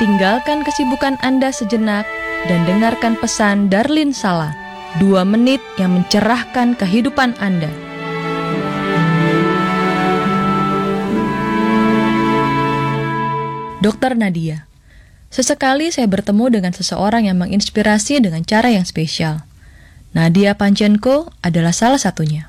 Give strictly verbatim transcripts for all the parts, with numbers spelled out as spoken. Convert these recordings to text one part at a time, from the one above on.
Tinggalkan kesibukan Anda sejenak dan dengarkan pesan Darlin Sala, dua menit yang mencerahkan kehidupan Anda. Dokter Nadia. Sesekali saya bertemu dengan seseorang yang menginspirasi dengan cara yang spesial. Nadia Panchenko adalah salah satunya.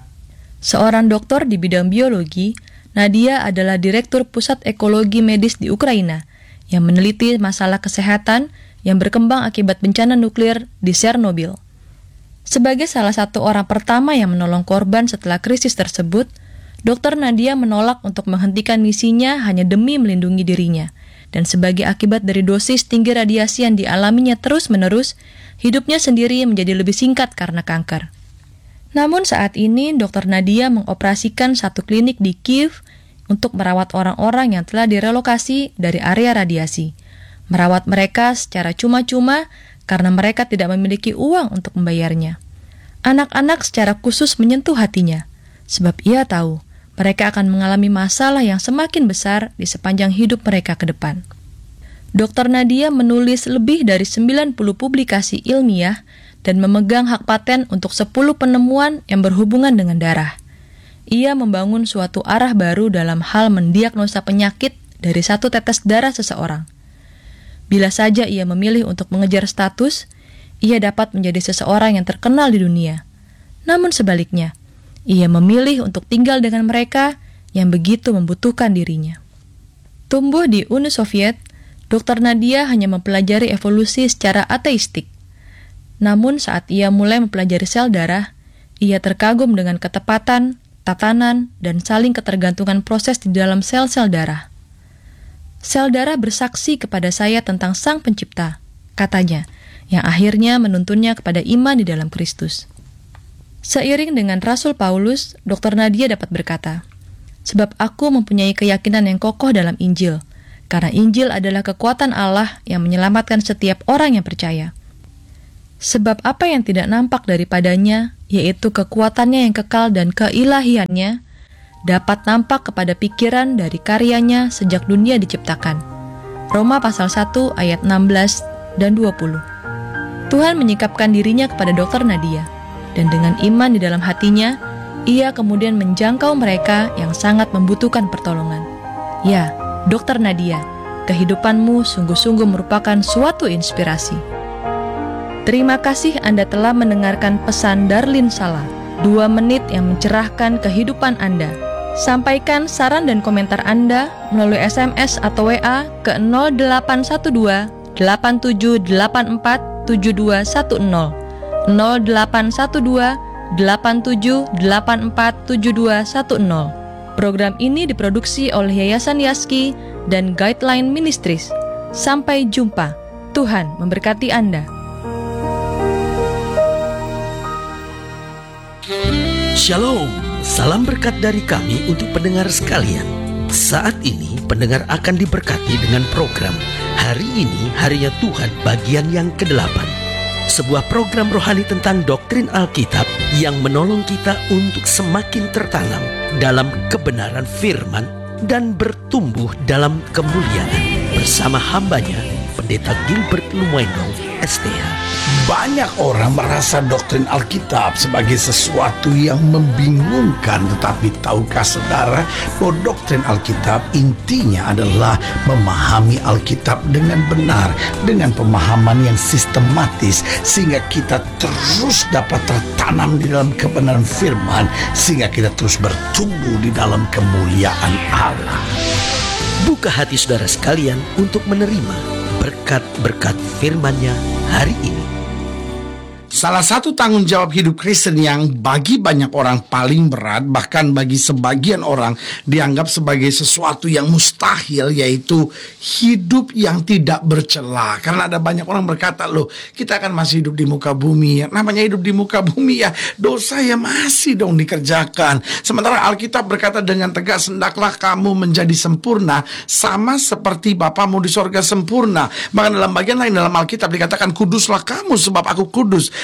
Seorang dokter di bidang biologi, Nadia adalah Direktur Pusat Ekologi Medis di Ukraina yang meneliti masalah kesehatan yang berkembang akibat bencana nuklir di Chernobyl. Sebagai salah satu orang pertama yang menolong korban setelah krisis tersebut, Dokter Nadia menolak untuk menghentikan misinya hanya demi melindungi dirinya. Dan sebagai akibat dari dosis tinggi radiasi yang dialaminya terus-menerus, hidupnya sendiri menjadi lebih singkat karena kanker. Namun saat ini, Dokter Nadia mengoperasikan satu klinik di Kiev untuk merawat orang-orang yang telah direlokasi dari area radiasi. Merawat mereka secara cuma-cuma karena mereka tidak memiliki uang untuk membayarnya. Anak-anak secara khusus menyentuh hatinya, sebab ia tahu mereka akan mengalami masalah yang semakin besar di sepanjang hidup mereka ke depan. Dokter Nadia menulis lebih dari sembilan puluh publikasi ilmiah dan memegang hak paten untuk sepuluh penemuan yang berhubungan dengan darah. Ia membangun suatu arah baru dalam hal mendiagnosa penyakit dari satu tetes darah seseorang. Bila saja ia memilih untuk mengejar status, ia dapat menjadi seseorang yang terkenal di dunia. Namun sebaliknya, ia memilih untuk tinggal dengan mereka yang begitu membutuhkan dirinya. Tumbuh di Uni Soviet, Dokter Nadia hanya mempelajari evolusi secara ateistik. Namun saat ia mulai mempelajari sel darah, ia terkagum dengan ketepatan, tatanan, dan saling ketergantungan proses di dalam sel-sel darah. Sel darah bersaksi kepada saya tentang Sang Pencipta, katanya, yang akhirnya menuntunnya kepada iman di dalam Kristus. Seiring dengan Rasul Paulus, Dokter Nadia dapat berkata, "Sebab aku mempunyai keyakinan yang kokoh dalam Injil, karena Injil adalah kekuatan Allah yang menyelamatkan setiap orang yang percaya. Sebab apa yang tidak nampak daripadanya, yaitu kekuatannya yang kekal dan keilahiannya, dapat nampak kepada pikiran dari karyanya sejak dunia diciptakan." Roma pasal satu ayat enam belas dan dua puluh. Tuhan menyikapkan dirinya kepada Dokter Nadia, dan dengan iman di dalam hatinya, ia kemudian menjangkau mereka yang sangat membutuhkan pertolongan. Ya, Dokter Nadia, kehidupanmu sungguh-sungguh merupakan suatu inspirasi. Terima kasih Anda telah mendengarkan pesan Darlin Sala, dua menit yang mencerahkan kehidupan Anda. Sampaikan saran dan komentar Anda melalui S M S atau W A ke nol delapan satu dua delapan tujuh delapan empat tujuh dua satu nol, nol delapan satu dua delapan tujuh delapan empat tujuh dua satu nol. Program ini diproduksi oleh Yayasan Yaski dan Guideline Ministries. Sampai jumpa. Tuhan memberkati Anda. Shalom, salam berkat dari kami untuk pendengar sekalian. Saat ini pendengar akan diberkati dengan program Hari Ini Harinya Tuhan bagian yang kedelapan. Sebuah program rohani tentang doktrin Alkitab yang menolong kita untuk semakin tertanam dalam kebenaran firman dan bertumbuh dalam kemuliaan bersama hambanya, Pendeta Gilbert Lumoindong, S T H. Banyak orang merasa doktrin Alkitab sebagai sesuatu yang membingungkan, tetapi tahukah saudara bahwa doktrin Alkitab intinya adalah memahami Alkitab dengan benar, dengan pemahaman yang sistematis, sehingga kita terus dapat tertanam di dalam kebenaran firman, sehingga kita terus bertumbuh di dalam kemuliaan Allah. Buka hati saudara sekalian untuk menerima berkat-berkat firman-Nya hari ini. Salah satu tanggung jawab hidup Kristen yang bagi banyak orang paling berat, bahkan bagi sebagian orang dianggap sebagai sesuatu yang mustahil, yaitu hidup yang tidak bercela. Karena ada banyak orang berkata, loh kita kan masih hidup di muka bumi. Namanya hidup di muka bumi ya dosa ya masih dong dikerjakan. Sementara Alkitab berkata dengan tegas, hendaklah kamu menjadi sempurna sama seperti Bapamu di sorga sempurna. Bahkan dalam bagian lain dalam Alkitab dikatakan, kuduslah kamu sebab aku kudus.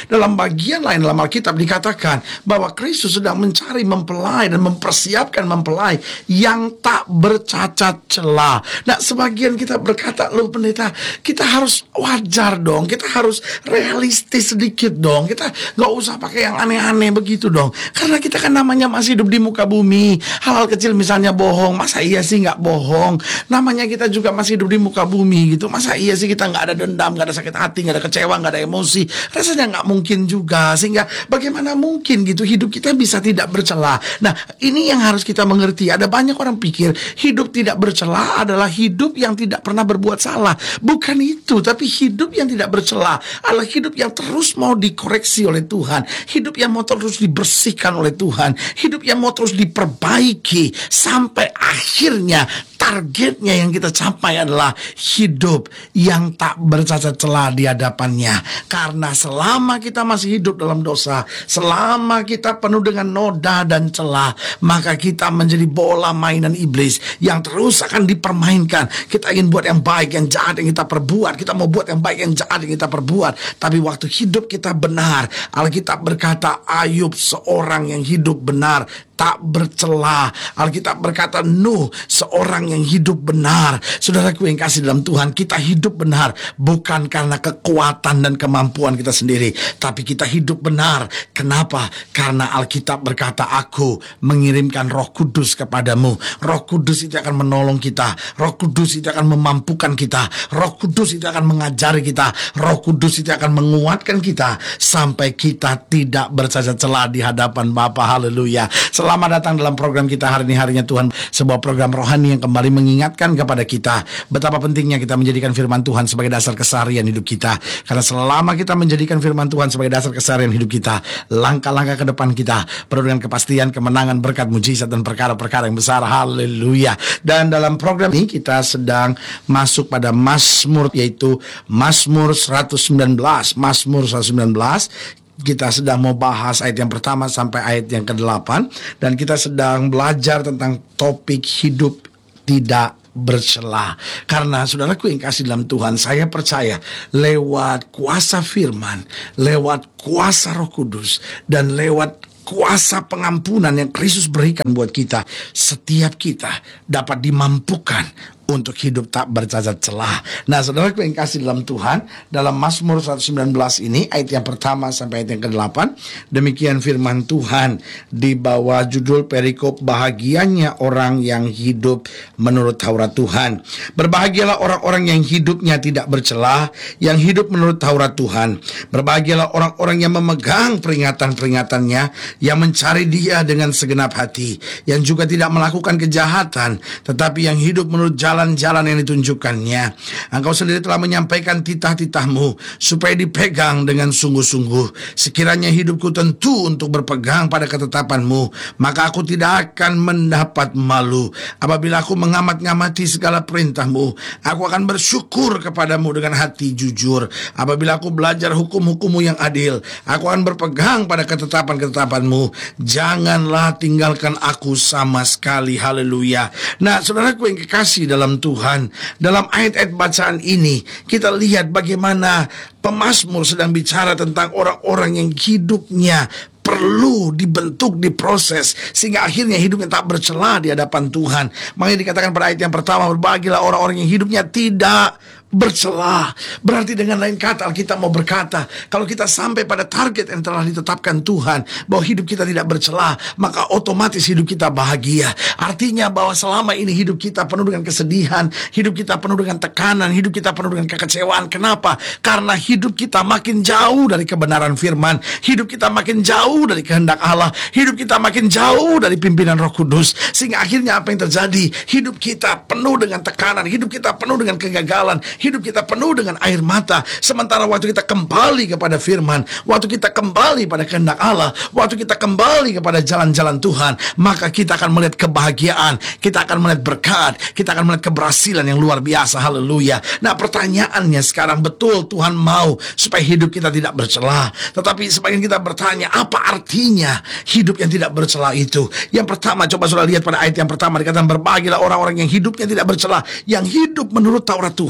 Dalam bagian lain dalam Alkitab dikatakan bahwa Kristus sedang mencari mempelai dan mempersiapkan mempelai yang tak bercacat celah. Nah, sebagian kita berkata, loh pendeta, kita harus wajar dong, kita harus realistis sedikit dong, kita gak usah pakai yang aneh-aneh begitu dong, karena kita kan namanya masih hidup di muka bumi. Hal-hal kecil misalnya bohong, masa iya sih gak bohong? Namanya kita juga masih hidup di muka bumi gitu, masa iya sih kita gak ada dendam, gak ada sakit hati, gak ada kecewa, gak ada emosi? Rasanya gak mungkin juga. Sehingga bagaimana mungkin gitu hidup kita bisa tidak bercela? Nah, ini yang harus kita mengerti. Ada banyak orang pikir hidup tidak bercela adalah hidup yang tidak pernah berbuat salah. Bukan itu, tapi hidup yang tidak bercela adalah hidup yang terus mau dikoreksi oleh Tuhan, hidup yang mau terus dibersihkan oleh Tuhan, hidup yang mau terus diperbaiki sampai akhirnya targetnya yang kita capai adalah hidup yang tak bercacat celah di hadapannya. Karena selama kita masih hidup dalam dosa, selama kita penuh dengan noda dan celah, maka kita menjadi bola mainan iblis yang terus akan dipermainkan. Kita ingin buat yang baik, yang jahat yang kita perbuat. Kita mau buat yang baik, yang jahat yang kita perbuat. Tapi waktu hidup kita benar, Alkitab berkata Ayub seorang yang hidup benar, tak bercela. Alkitab berkata Nuh seorang yang hidup benar. Saudaraku yang kasih dalam Tuhan, kita hidup benar bukan karena kekuatan dan kemampuan kita sendiri, tapi kita hidup benar. Kenapa? Karena Alkitab berkata aku mengirimkan Roh Kudus kepadamu. Roh Kudus itu akan menolong kita, Roh Kudus itu akan memampukan kita, Roh Kudus itu akan mengajari kita, Roh Kudus itu akan menguatkan kita sampai kita tidak bercacat celah di hadapan Bapa. Haleluya. Selamat datang dalam program kita hari ini, harinya Tuhan, sebuah program rohani yang kembali mengingatkan kepada kita betapa pentingnya kita menjadikan firman Tuhan sebagai dasar keseharian hidup kita. Karena selama kita menjadikan firman Tuhan sebagai dasar keseharian hidup kita, langkah-langkah ke depan kita penuh dengan kepastian, kemenangan, berkat, mujizat, dan perkara-perkara yang besar. Haleluya. Dan dalam program ini kita sedang masuk pada Mazmur, yaitu Mazmur seratus sembilan belas. Mazmur seratus sembilan belas. Kita sedang mau bahas ayat yang pertama sampai ayat yang kedelapan, dan kita sedang belajar tentang topik hidup tidak bercela. Karena saudaraku yang kasih dalam Tuhan, saya percaya lewat kuasa firman, lewat kuasa Roh Kudus, dan lewat kuasa pengampunan yang Kristus berikan buat kita, setiap kita dapat dimampukan untuk hidup tak bercacat celah. Nah, saudaraku yang kasih dalam Tuhan, dalam Mazmur seratus sembilan belas ini, ayat yang pertama sampai ayat yang kedelapan, demikian firman Tuhan di bawah judul perikop bahagianya orang yang hidup menurut Taurat Tuhan. Berbahagialah orang-orang yang hidupnya tidak bercelah, yang hidup menurut Taurat Tuhan. Berbahagialah orang-orang yang memegang peringatan-peringatannya, yang mencari Dia dengan segenap hati, yang juga tidak melakukan kejahatan, tetapi yang hidup menurut jalan jalan yang ditunjukkannya. Engkau sendiri telah menyampaikan titah-titahmu supaya dipegang dengan sungguh-sungguh. Sekiranya hidupku tentu untuk berpegang pada ketetapanmu, maka aku tidak akan mendapat malu. Apabila aku mengamat-ngamati segala perintahmu, aku akan bersyukur kepadamu dengan hati jujur. Apabila aku belajar hukum-hukummu yang adil, aku akan berpegang pada ketetapan-ketetapanmu. Janganlah tinggalkan aku sama sekali. Haleluya. Nah, saudaraku yang kekasih dalam Tuhan, dalam ayat-ayat bacaan ini kita lihat bagaimana pemazmur sedang bicara tentang orang-orang yang hidupnya perlu dibentuk, diproses, sehingga akhirnya hidupnya tak bercela di hadapan Tuhan. Makanya dikatakan pada ayat yang pertama, berbahagialah orang-orang yang hidupnya tidak bercela. Berarti dengan lain kata, Alkitab mau berkata, kalau kita sampai pada target yang telah ditetapkan Tuhan, bahwa hidup kita tidak bercela, maka otomatis hidup kita bahagia. Artinya bahwa selama ini hidup kita penuh dengan kesedihan, hidup kita penuh dengan tekanan, hidup kita penuh dengan kekecewaan. Kenapa? Karena hidup kita makin jauh dari kebenaran firman, hidup kita makin jauh dari kehendak Allah, hidup kita makin jauh dari pimpinan Roh Kudus. Sehingga akhirnya apa yang terjadi? Hidup kita penuh dengan tekanan, hidup kita penuh dengan kegagalan, hidup kita penuh dengan air mata. Sementara waktu kita kembali kepada firman, waktu kita kembali pada kehendak Allah, waktu kita kembali kepada jalan-jalan Tuhan, maka kita akan melihat kebahagiaan, kita akan melihat berkat, kita akan melihat keberhasilan yang luar biasa. Haleluya. Nah, pertanyaannya sekarang, betul Tuhan mau supaya hidup kita tidak bercela, tetapi sebagian kita bertanya, apa artinya hidup yang tidak bercela itu? Yang pertama, coba saudara lihat pada ayat yang pertama, dikatakan berbahagialah orang-orang yang hidupnya tidak bercela, yang hidup menurut Taurat Tuhan.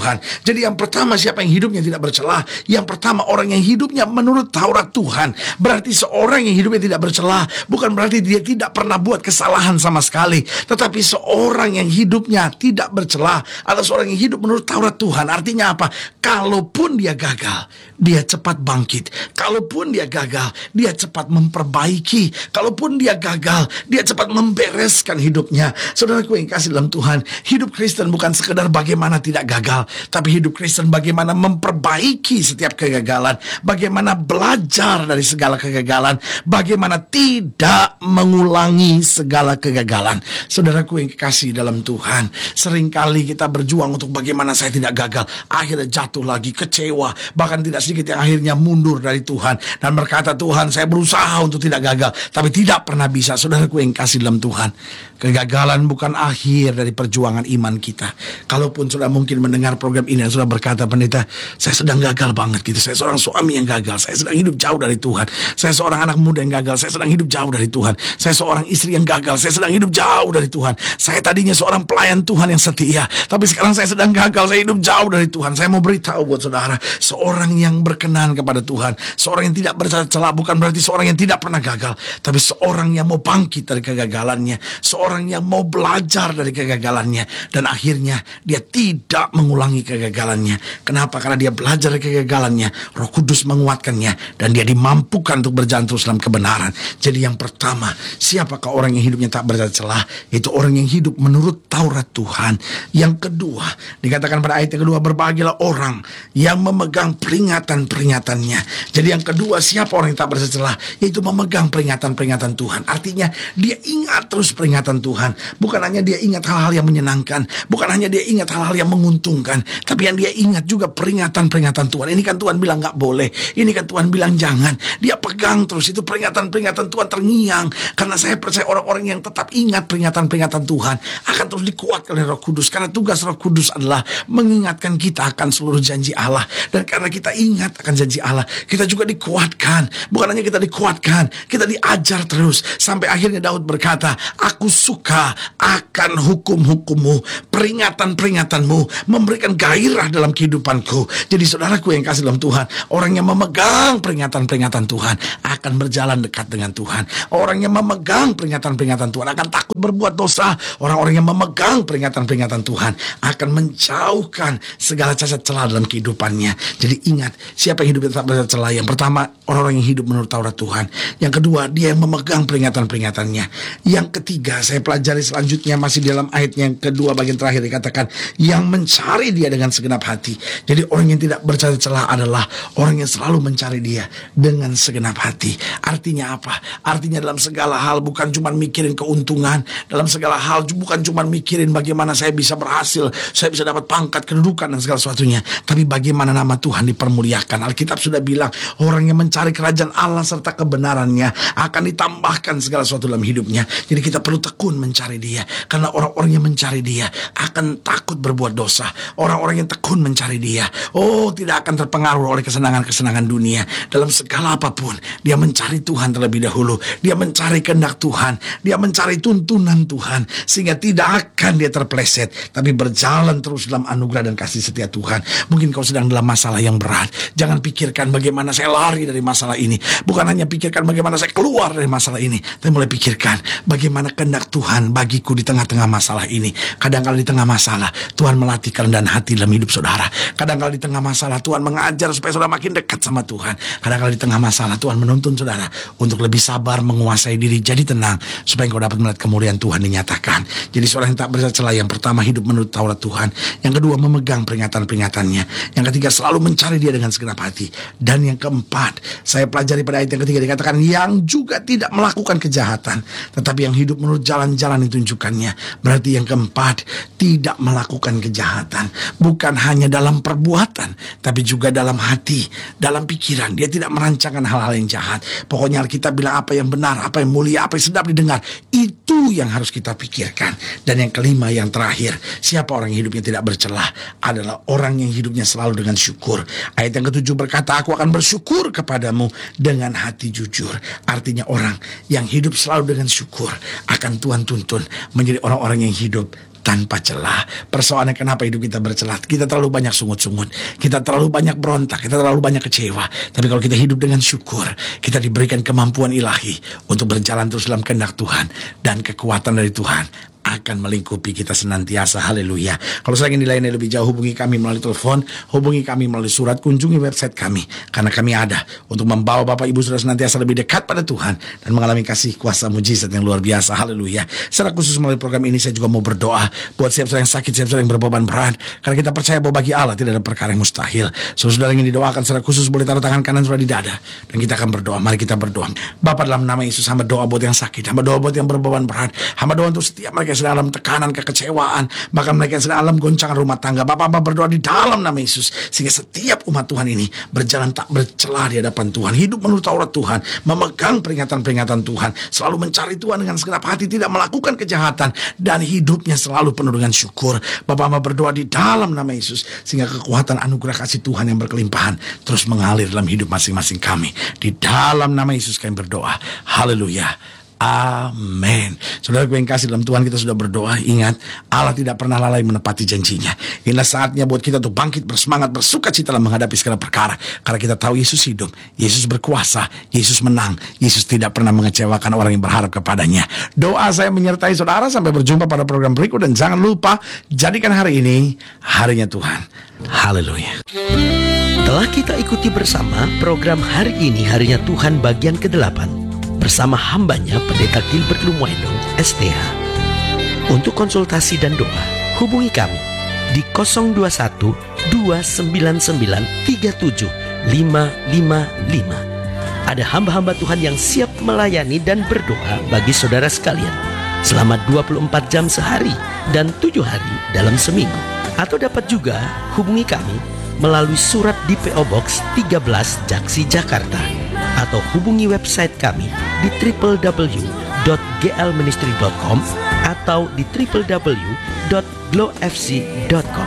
Jadi yang pertama, siapa yang hidupnya tidak bercela? Yang pertama, orang yang hidupnya menurut Taurat Tuhan. Berarti seorang yang hidupnya tidak bercela bukan berarti dia tidak pernah buat kesalahan sama sekali. Tetapi seorang yang hidupnya tidak bercela adalah seorang yang hidup menurut Taurat Tuhan. Artinya apa? Kalaupun dia gagal, dia cepat bangkit. Kalaupun dia gagal, dia cepat memperbaiki. Kalaupun dia gagal, dia cepat membereskan hidupnya. Saudaraku yang kasih dalam Tuhan, hidup Kristen bukan sekedar bagaimana tidak gagal, tapi hidup Kristen bagaimana memperbaiki setiap kegagalan, bagaimana belajar dari segala kegagalan, bagaimana tidak mengulangi segala kegagalan. Saudaraku yang kasih dalam Tuhan, seringkali kita berjuang untuk bagaimana saya tidak gagal, akhirnya jatuh lagi, kecewa, bahkan tidak sedikit yang akhirnya mundur dari Tuhan dan berkata, Tuhan, saya berusaha untuk tidak gagal, tapi tidak pernah bisa. Saudaraku yang kasih dalam Tuhan, kegagalan bukan akhir dari perjuangan iman kita. Kalaupun sudah mungkin mendengar program ini dan sudah berkata, pendeta, saya sedang gagal banget gitu, saya seorang suami yang gagal, saya sedang hidup jauh dari Tuhan, saya seorang anak muda yang gagal, saya sedang hidup jauh dari Tuhan, saya seorang istri yang gagal, saya sedang hidup jauh dari Tuhan, saya tadinya seorang pelayan Tuhan yang setia, tapi sekarang saya sedang gagal, saya hidup jauh dari Tuhan. Saya mau beritahu buat saudara, seorang yang berkenan kepada Tuhan, seorang yang tidak bercela bukan berarti seorang yang tidak pernah gagal, tapi seorang yang mau bangkit dari kegagalannya, seorang yang mau belajar dari kegagalannya, dan akhirnya dia tidak mengulangi kegagalannya. Kenapa? Karena dia belajar dari kegagalannya, Roh Kudus menguatkannya, dan dia dimampukan untuk berjalan terus dalam kebenaran. Jadi yang pertama, siapakah orang yang hidupnya tak bercela? Itu orang yang hidup menurut Taurat Tuhan. Yang kedua, dikatakan pada ayat yang kedua, berbahagialah orang yang memegang peringatan-peringatannya. Jadi yang kedua, siapa orang yang tak bercela? Yaitu memegang peringatan-peringatan Tuhan. Artinya dia ingat terus peringatan Tuhan. Bukan hanya dia ingat hal-hal yang menyenangkan, bukan hanya dia ingat hal-hal yang menguntungkan, tapi yang dia ingat juga peringatan-peringatan Tuhan. Ini kan Tuhan bilang gak boleh, ini kan Tuhan bilang jangan. Dia pegang terus itu peringatan-peringatan Tuhan, terngiang. Karena saya percaya orang-orang yang tetap ingat peringatan-peringatan Tuhan akan terus dikuatkan oleh Roh Kudus. Karena tugas Roh Kudus adalah mengingatkan kita akan seluruh janji Allah. Dan karena kita ingat akan janji Allah, kita juga dikuatkan. Bukan hanya kita dikuatkan, kita diajar terus. Sampai akhirnya Daud berkata, aku suka akan hukum-hukummu, peringatan-peringatanmu memberikan gairah dalam kehidupanku. Jadi saudaraku yang kasih dalam Tuhan, orang yang memegang peringatan-peringatan Tuhan akan berjalan dekat dengan Tuhan. Orang yang memegang peringatan-peringatan Tuhan akan takut berbuat dosa. Orang-orang yang memegang peringatan-peringatan Tuhan akan menjauhkan segala cacat celah dalam kehidupannya. Jadi ingat, siapa yang hidup tetap bercela? Yang pertama, orang-orang yang hidup menurut Taurat Tuhan. Yang kedua, dia yang memegang peringatan-peringatannya. Yang ketiga, saya pelajari selanjutnya masih dalam ayat yang kedua bagian terakhir, dikatakan yang mencari dia dengan segenap hati. Jadi orang yang tidak bercela adalah orang yang selalu mencari dia dengan segenap hati. Artinya apa? Artinya dalam segala hal bukan cuma mikirin keuntungan, dalam segala hal bukan cuma mikirin bagaimana saya bisa berhasil, saya bisa dapat pangkat, kedudukan dan segala sesuatunya, tapi bagaimana nama Tuhan dipermuliakan. Alkitab sudah bilang, orang yang mencari kerajaan Allah serta kebenarannya akan ditambahkan segala sesuatu dalam hidupnya. Jadi kita perlu tekun mencari dia, karena orang-orang yang mencari dia akan takut berbuat dosa. Orang-orang yang tekun mencari dia, oh tidak akan terpengaruh oleh kesenangan-kesenangan dunia. Dalam segala apapun, dia mencari Tuhan terlebih dahulu. Dia mencari kehendak Tuhan, dia mencari tuntunan Tuhan, sehingga tidak akan dia terpleset, tapi berjalan terus dalam anugerah dan kasih setia Tuhan. Mungkin kau sedang dalam masalah yang berat, jangan pikirkan bagaimana saya lari dari masalah ini. Bukan hanya pikirkan bagaimana saya keluar dari masalah ini, tapi mulai pikirkan bagaimana kehendak Tuhan bagiku di tengah-tengah masalah ini. Kadang-kala di tengah masalah Tuhan melatih kerendahan hati dalam hidup saudara. Kadang-kala di tengah masalah Tuhan mengajar supaya saudara makin dekat sama Tuhan. Kadang-kala di tengah masalah Tuhan menuntun saudara untuk lebih sabar, menguasai diri, jadi tenang, supaya engkau dapat melihat kemuliaan Tuhan dinyatakan. Jadi seorang yang tak bercela, yang pertama hidup menurut Taurat Tuhan, yang kedua memegang peringatan-peringatannya, yang ketiga selalu mencari dia dengan segenap hati, dan yang keempat, saya pelajari pada ayat yang ketiga dikatakan yang juga tidak melakukan kejahatan, tetapi yang hidup menurut jalan-jalan yang ditunjukkannya. Berarti yang keempat, tidak melakukan kejahatan, bukan hanya dalam perbuatan, tapi juga dalam hati, dalam pikiran. Dia tidak merancangkan hal-hal yang jahat. Pokoknya Alkitab bilang apa yang benar, apa yang mulia, apa yang sedap didengar, itu yang harus kita pikirkan. Dan yang kelima, yang terakhir, siapa orang yang hidupnya tidak bercelah? Adalah orang yang hidupnya selalu dengan syukur. Ayat yang ketujuh berkata, aku akan bersyukur kepadamu dengan hati jujur. Artinya orang yang hidup selalu dengan syukur akan Tuhan tuntun menjadi orang-orang yang hidup tanpa celah. Persoalannya kenapa hidup kita bercelah? Kita terlalu banyak sungut-sungut, kita terlalu banyak berontak, kita terlalu banyak kecewa. Tapi kalau kita hidup dengan syukur, kita diberikan kemampuan ilahi untuk berjalan terus dalam kehendak Tuhan, dan kekuatan dari Tuhan akan melingkupi kita senantiasa. Haleluya. Kalau saya ingin dilayani lebih jauh, hubungi kami melalui telepon, hubungi kami melalui surat, kunjungi website kami, karena kami ada untuk membawa Bapak Ibu Saudara senantiasa lebih dekat pada Tuhan dan mengalami kasih kuasa mujizat yang luar biasa. Haleluya. Secara khusus melalui program ini saya juga mau berdoa buat setiap saudara yang sakit, setiap saudara yang berbeban berat, karena kita percaya bahwa bagi Allah tidak ada perkara yang mustahil. Saudara ingin didoakan secara khusus, boleh taruh tangan kanan saudara di dada, dan kita akan berdoa. Mari kita berdoa. Bapa, dalam nama Yesus, hamba doa buat yang sakit, hamba doa buat yang berbeban berat, hamba doa untuk setiap mereka yang sedang dalam tekanan, kekecewaan, bahkan mereka yang sedang dalam goncangan rumah tangga. Bapak, hamba berdoa di dalam nama Yesus, sehingga setiap umat Tuhan ini berjalan tak bercelah di hadapan Tuhan, hidup menurut Taurat Tuhan, memegang peringatan-peringatan Tuhan, selalu mencari Tuhan dengan segenap hati, tidak melakukan kejahatan, dan hidupnya selalu penuh dengan syukur. Bapak, hamba berdoa di dalam nama Yesus, sehingga kekuatan anugerah kasih Tuhan yang berkelimpahan terus mengalir dalam hidup masing-masing kami. Di dalam nama Yesus kami berdoa. Haleluya. Amin. Saudara yang kasih dalam Tuhan, kita sudah berdoa. Ingat, Allah tidak pernah lalai menepati janjinya. Inilah saatnya buat kita untuk bangkit, bersemangat, bersuka cita dalam menghadapi segala perkara, karena kita tahu Yesus hidup, Yesus berkuasa, Yesus menang, Yesus tidak pernah mengecewakan orang yang berharap kepadanya. Doa saya menyertai saudara. Sampai berjumpa pada program berikut, dan jangan lupa jadikan hari ini harinya Tuhan. Haleluya. Telah kita ikuti bersama program Hari Ini Harinya Tuhan bagian kedelapan bersama hambanya Pendeta Gilbert Lumwendo, S T H. Untuk konsultasi dan doa, hubungi kami di nol dua satu dua sembilan sembilan tiga tujuh lima lima lima. Ada hamba-hamba Tuhan yang siap melayani dan berdoa bagi saudara sekalian selama dua puluh empat jam sehari dan tujuh hari dalam seminggu. Atau dapat juga hubungi kami melalui surat di P O Box tiga belas Jaksi, Jakarta, atau hubungi website kami di w w w dot g l ministry dot com atau di w w w dot glow f c dot com.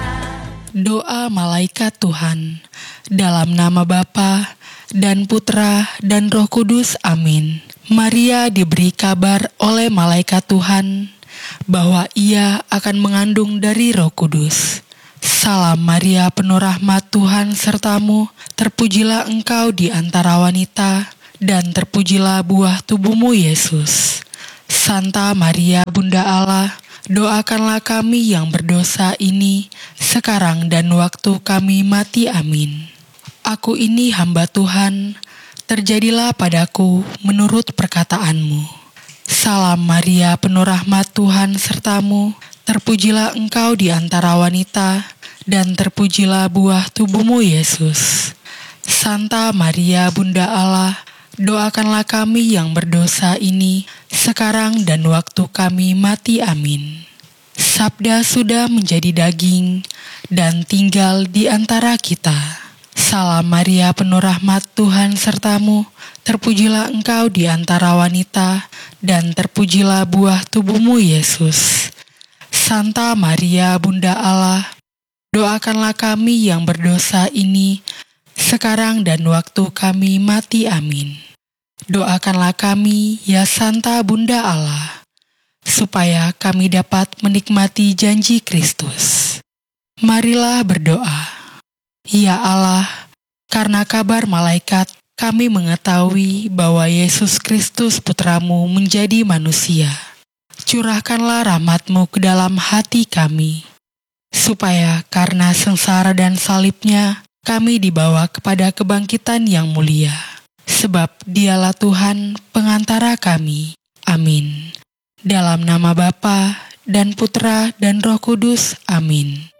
Doa malaikat Tuhan, dalam nama Bapa dan Putra dan Roh Kudus, amin. Maria diberi kabar oleh malaikat Tuhan bahwa ia akan mengandung dari Roh Kudus. Salam Maria, penuh rahmat, Tuhan sertamu, terpujilah engkau di antara wanita, dan terpujilah buah tubuhmu Yesus. Santa Maria, Bunda Allah, doakanlah kami yang berdosa ini, sekarang dan waktu kami mati, amin. Aku ini hamba Tuhan, terjadilah padaku menurut perkataanmu. Salam Maria, penuh rahmat, Tuhan sertamu, terpujilah engkau di antara wanita, dan terpujilah buah tubuhmu Yesus. Santa Maria, Bunda Allah, doakanlah kami yang berdosa ini, sekarang dan waktu kami mati, amin. Sabda sudah menjadi daging dan tinggal di antara kita. Salam Maria, penuh rahmat, Tuhan sertamu, terpujilah engkau di antara wanita, dan terpujilah buah tubuhmu Yesus. Santa Maria, Bunda Allah, doakanlah kami yang berdosa ini, sekarang dan waktu kami mati, amin. Doakanlah kami, ya Santa Bunda Allah, supaya kami dapat menikmati janji Kristus. Marilah berdoa. Ya Allah, karena kabar malaikat, kami mengetahui bahwa Yesus Kristus Putramu menjadi manusia. Curahkanlah rahmat-Mu ke dalam hati kami, supaya karena sengsara dan salibnya, kami dibawa kepada kebangkitan yang mulia. Sebab Dialah Tuhan pengantara kami. Amin. Dalam nama Bapa dan Putra dan Roh Kudus. Amin.